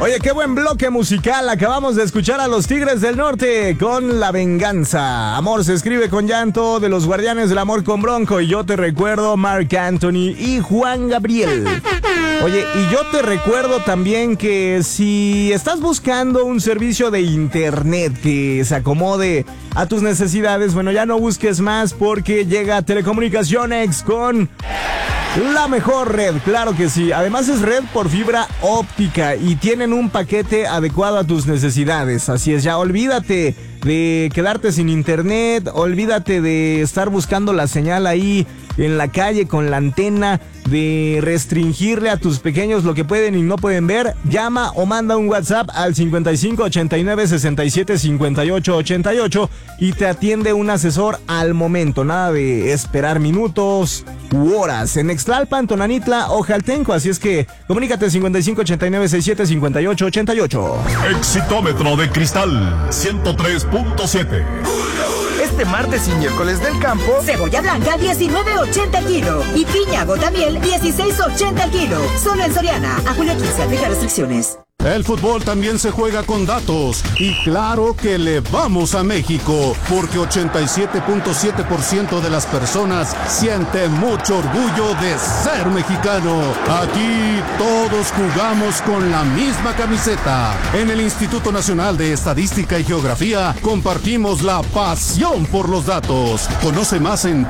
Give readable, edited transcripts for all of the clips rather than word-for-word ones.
Oye, qué buen bloque musical. Acabamos de escuchar a los Tigres del Norte con La Venganza. Amor se escribe con llanto, de los Guardianes del Amor con Bronco. Y yo te recuerdo, Marc Anthony y Juan Gabriel. Oye, y yo te recuerdo también que si estás buscando un servicio de internet que se acomode a tus necesidades, bueno, ya no busques más porque llega Telecomunicaciones con la mejor red, claro que sí. Además es red por fibra óptica y tienen un paquete adecuado a tus necesidades. Así es, ya olvídate de quedarte sin internet, olvídate de estar buscando la señal ahí en la calle con la antena, de restringirle a tus pequeños lo que pueden y no pueden ver. Llama o manda un WhatsApp al 55 89 67 58 88 y te atiende un asesor al momento. Nada de esperar minutos u horas en Ixtlalpan, Tonanitla o Jaltenco. Así es que comunícate 55 89 67 58 88. Exitómetro de cristal 103.7. Este martes y miércoles del campo, cebolla blanca 19.80 el kilo y piña gotamiel 16.80 el kilo. Solo en Soriana. A julio 15 aplica restricciones. El fútbol también se juega con datos y claro que le vamos a México porque 87.7% de las personas siente mucho orgullo de ser mexicano. Aquí todos jugamos con la misma camiseta. En el Instituto Nacional de Estadística y Geografía compartimos la pasión por los datos. Conoce más en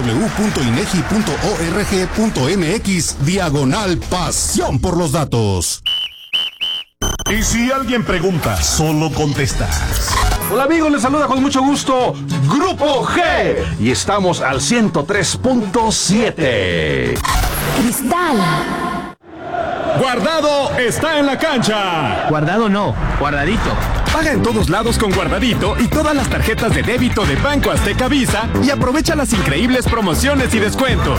www.inegi.org.mx/pasión por los datos. Y si alguien pregunta, solo contestas. Hola amigos, les saluda con mucho gusto Grupo G y estamos al 103.7. Cristal. Guardado está en la cancha. Guardado no, guardadito. Paga en todos lados con Guardadito y todas las tarjetas de débito de Banco Azteca Visa y aprovecha las increíbles promociones y descuentos.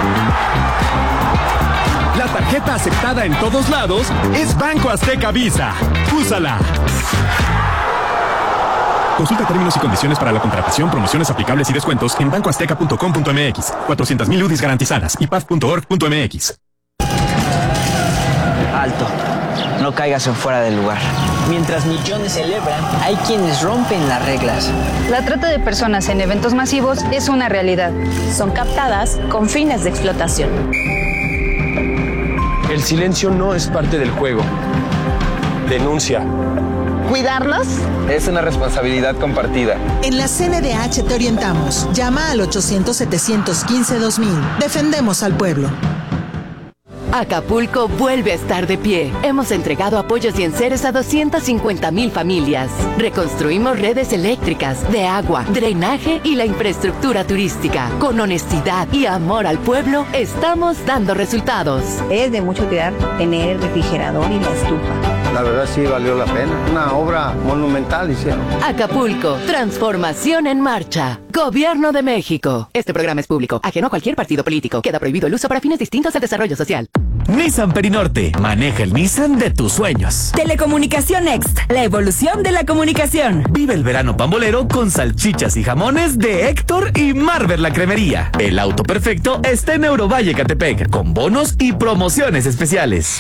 La tarjeta aceptada en todos lados es Banco Azteca Visa. Úsala. Consulta términos y condiciones para la contratación, promociones aplicables y descuentos en bancoazteca.com.mx. 400,000 UDIs garantizadas y paz.org.mx. Alto. No caigas en fuera del lugar. Mientras millones celebran, hay quienes rompen las reglas. La trata de personas en eventos masivos es una realidad. Son captadas con fines de explotación. El silencio no es parte del juego. Denuncia. ¿Cuidarnos? Es una responsabilidad compartida. En la CNDH te orientamos. Llama al 800-715-2000. Defendemos al pueblo. Acapulco vuelve a estar de pie. Hemos entregado apoyos y enseres a 250,000 familias. Reconstruimos redes eléctricas, de agua, drenaje y la infraestructura turística. Con honestidad y amor al pueblo, estamos dando resultados. Es de mucho cuidar tener el refrigerador y la estufa. La verdad sí valió la pena. Una obra monumental hicieron. Acapulco, transformación en marcha. Gobierno de México. Este programa es público, ajeno a cualquier partido político. Queda prohibido el uso para fines distintos al desarrollo social. Nissan Perinorte. Maneja el Nissan de tus sueños. Telecomunicación Next. La evolución de la comunicación. Vive el verano pambolero con salchichas y jamones de Héctor y Marvel la Cremería. El auto perfecto está en Eurovalle, Catepec, con bonos y promociones especiales.